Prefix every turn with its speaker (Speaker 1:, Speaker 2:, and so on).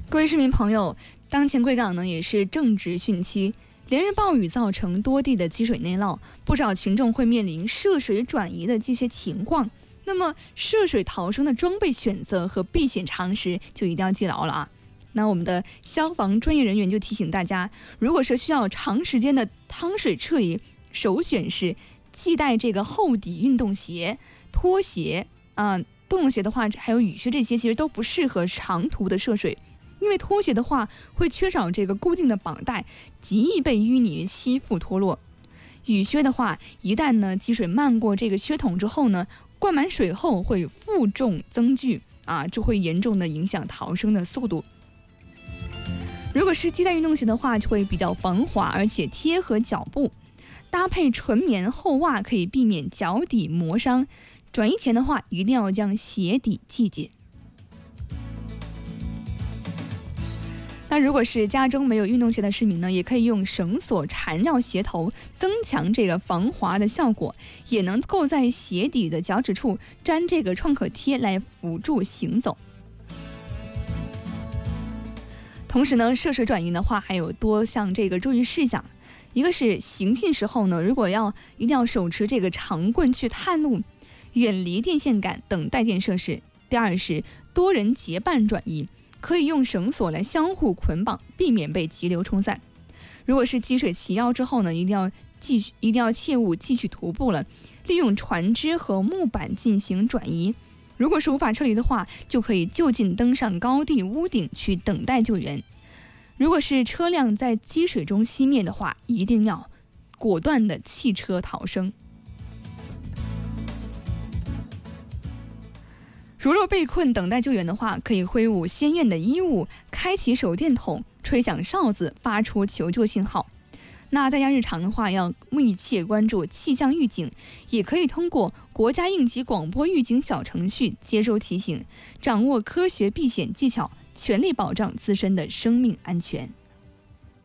Speaker 1: 各位市民朋友，当前贵港呢也是正值汛期，连日暴雨造成多地的积水内涝，不少群众会面临涉水转移的这些情况。那么涉水逃生的装备选择和避险常识就一定要记牢了啊！那我们的消防专业人员就提醒大家，如果是需要长时间的趟水撤离，首选是系带这个厚底运动鞋、拖鞋动鞋的话还有雨靴，这些其实都不适合长途的涉水。因为拖鞋的话会缺少这个固定的绑带，极易被淤泥吸附脱落。雨靴的话，一旦呢积水漫过这个靴筒之后呢，灌满水后会负重增巨就会严重的影响逃生的速度。如果是系带运动鞋的话，就会比较防滑，而且贴合脚部，搭配纯棉厚袜可以避免脚底磨伤。转移前的话，一定要将鞋底系紧。那如果是家中没有运动鞋的市民呢，也可以用绳索缠绕鞋头，增强这个防滑的效果，也能够在鞋底的脚趾处粘这个创可贴来辅助行走。同时呢，涉水转移的话还有多项这个注意事项，一个是行进时候呢，如果一定要手持这个长棍去探路，远离电线杆等带电设施。第二是多人结伴转移，可以用绳索来相互捆绑，避免被急流冲散。如果是积水齐腰之后呢，一定要切勿继续徒步了，利用船只和木板进行转移。如果是无法撤离的话，就可以就近登上高地屋顶去等待救援。如果是车辆在积水中熄灭的话，一定要果断的弃车逃生。如若被困等待救援的话，可以挥舞鲜艳的衣物，开启手电筒，吹响哨子，发出求救信号。那大家日常的话要密切关注气象预警，也可以通过国家应急广播预警小程序接收提醒，掌握科学避险技巧，全力保障自身的生命安全。